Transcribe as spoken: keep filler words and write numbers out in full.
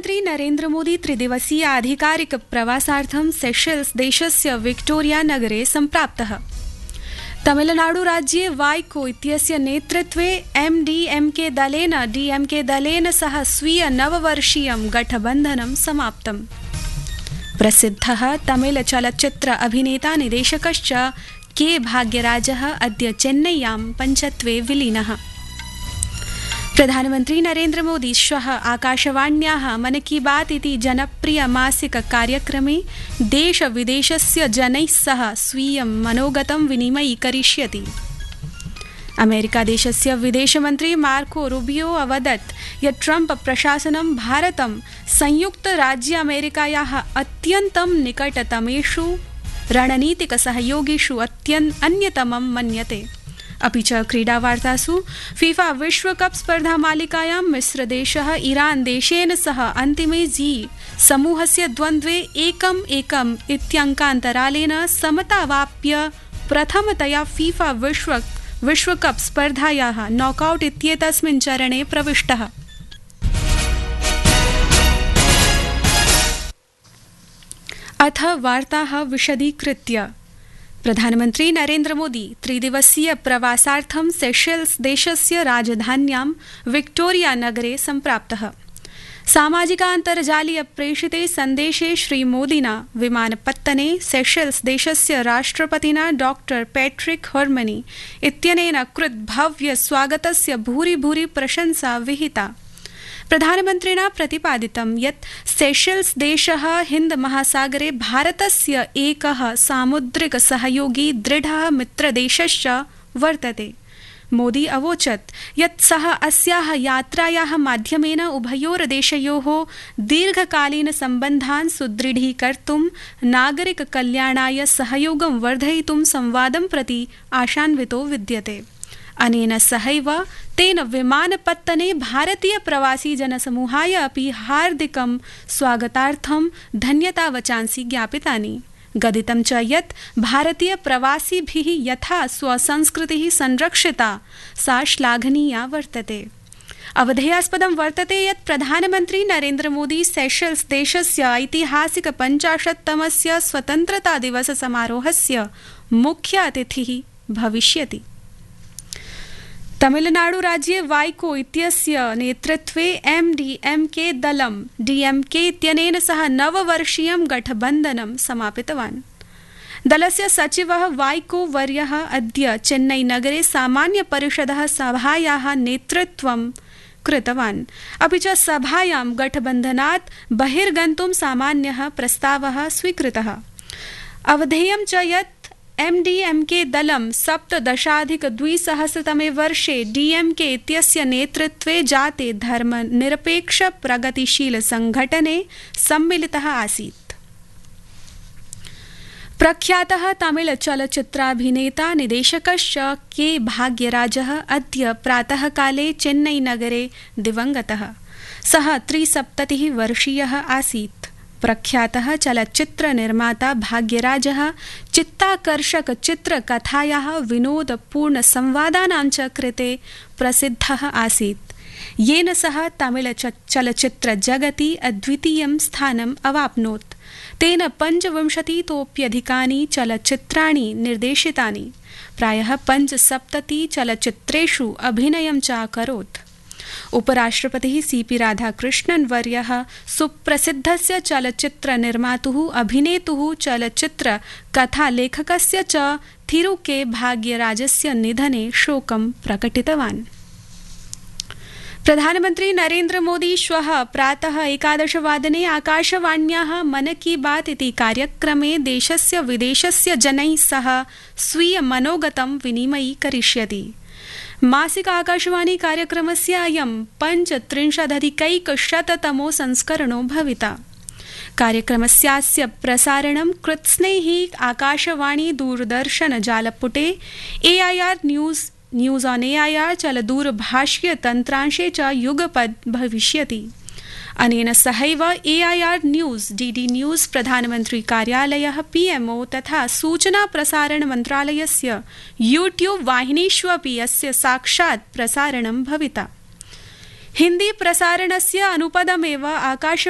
प्रधानमन्त्री नरेन्द्र मोदी त्रिदिवसीय आधिकारिक प्रवासार्थं सेशेल्स देशस्य विक्टोरिया नगरे सम्प्राप्तः। तमिलनाडु राज्ये वाइको इत्यस्य नेतृत्वे एम डी एम के दलेन डी एम के दलेन सह स्वीय नववर्षीयं गठबन्धनं समाप्तम्। प्रसिद्धः तमिल चलच्चित्र अभिनेता निदेशकश्च के भाग्यराजः अद्य चेन्नय्यां पञ्चत्वे विलीनः। प्रधानमन्त्री नरेन्द्र मोदी श्वः आकाशवाण्याः मन की बात इति जनप्रिय मासिक कार्यक्रमे देश विदेशस्य जनैः सह स्वीयं मनोगतं विनिमयीकरिष्यति। अमेरिकादेशस्य विदेशमन्त्री मार्को रूबियो अवदत् यत् ट्रम्प प्रशासनं भारतं संयुक्तराज्य अमेरिकायाः अत्यन्तं निकटतमेषु रणनीतिकसहयोगिषु अत्यन् अन्यतमं मन्यते। अपि च क्रीडावार्तासु फीफा विश्वकप स्पर्धामालिकायां मिस्रदेशः ईरान देशेन सह अन्तिमे जी समूहस्य द्वन्द्वे एकम् एकम् इत्यङ्कान्तरालेन समतावाप्य प्रथमतया फीफा विश्व विश्वकप स्पर्धायाः नॉकआउट इत्येतस्मिन् चरणे प्रविष्टः। अथ वार्ताः विशदीकृत्य। प्रधानमन्त्री नरेन्द्र मोदी त्रिदिवसीय प्रवासार्थं सेशेल्स देशस्य राजधान्यां विक्टोरिया नगरे सम्प्राप्तः। सामाजिकान्तर्जालीय प्रेषिते सन्देशे श्रीमोदिना विमानपत्तने सेशेल्स देशस्य राष्ट्रपतिना डॉक्टर पैट्रिक हर्मनी इत्यनेन कृत भव्य स्वागतस्य भूरि भूरि प्रशंसा विहिता। प्रधानमन्त्रिणा प्रतिपादितं यत् सेशेल्स देशः हिन्द महासागरे भारतस्य एकः सामुद्रिक सहयोगी दृढः मित्रदेशश्च वर्तते। मोदी अवोचत् यत् सः अस्याः यात्रायाः माध्यमेन उभयोर्देशयोः दीर्घकालीनसम्बन्धान् सुदृढीकर्तुं नागरिककल्याणाय सहयोगं वर्धयितुं संवादं प्रति आशान्वितो विद्यते। अनेन सहैव तेन विमानपत्तने भारतीय प्रवासी जनसमूहाय अपि हार्दिकं स्वागतार्थं धन्यतावचांसि ज्ञापितानि। गदितं च यत् भारतीय प्रवासिभिः यथा स्वसंस्कृतिः संरक्षिता सा श्लाघनीया वर्तते। अवधेयास्पदं वर्तते यत् प्रधानमन्त्री नरेन्द्र मोदी सेशेल्स देशस्य ऐतिहासिक पञ्चाशत्तमस्य स्वतन्त्रता दिवस समारोहस्य मुख्य अतिथिः भविष्यति। तमिलनाडु राज्ये वाइको इत्यस्य नेतृत्वे एम डी एम के दलं डी एम के इत्यनेन सह नववर्षीयं गठबन्धनं समापितवान्। दलस्य सचिवः वाइको वर्यः अद्य चेन्नई नगरे सामान्य परिषदः सभायाः नेतृत्वं कृतवान्। अपि च सभायां गठबन्धनात् बहिर्गन्तुं सामान्यः प्रस्तावः स्वीकृतः। अवधेयं च यत् एम डी एम के दलं सप्तदशाधिकद्विसहस्रतमे वर्षे डी एम के इत्यस्य नेतृत्वे जाते धर्मनिरपेक्ष प्रगतिशील संघटने सम्मिलितः आसीत्। प्रख्यातः तमिल चलच्चित्राभिनेता निदेशकश्च के भाग्यराजः अद्य प्रातःकाले चेन्नई नगरे दिवङ्गतः। सः त्रिसप्ततिः वर्षीयः आसीत्। प्रख्यातः चलच्चित्र निर्माता भाग्यराजः चित्ताकर्षक चित्रकथायाः विनोदपूर्ण संवादानां च कृते प्रसिद्धः आसीत्, येन सः तमिल चलच्चित्र जगति अद्वितीयं स्थानम् अवाप्नोत्। तेन पञ्चविंशतितोप्यधिकानि चलच्चित्राणि निर्देशितानि। प्रायः पञ्चसप्तति चलच्चित्रेषु अभिनयं च अकरोत्। उपराष्ट्रपतिः सी पी राधाकृष्णन् वर्यः सुप्रसिद्धस्य चलच्चित्र निर्मातुः अभिनेतुः चलच्चित्र कथालेखकस्य च थिरु के भाग्यराजस्य निधने शोकं प्रकटितवान्। प्रधानमन्त्री नरेन्द्र मोदी श्वः प्रातः एकादशवादने आकाशवाण्याः मन की बात इति कार्यक्रमे देशस्य विदेशस्य जनैः सह स्वीय मनोगतं विनिमयीकरिष्यति। मासिक आकाशवाणी कार्यक्रमस्य अयं पञ्चत्रिंशदधिकैकशततमो संस्करणो भविता। कार्यक्रमस्यास्य प्रसारणं कृत्स्नैः आकाशवाणी दूरदर्शन जालपुटे ए I R news news on A I R चलदूरभाषीय तन्त्रांशे च युगपद् भविष्यति। अनेन सहैव ए I R news, D D news, प्रधानमंत्री कार्यालयः, पी एम ओ तथा सूचना प्रसारण मन्त्रालयस्य यूट्यूब वाहिनीषु अपि अस्य साक्षात् प्रसारणं भविता। हिंदी प्रसारणस्य अनुपदमेव आकाश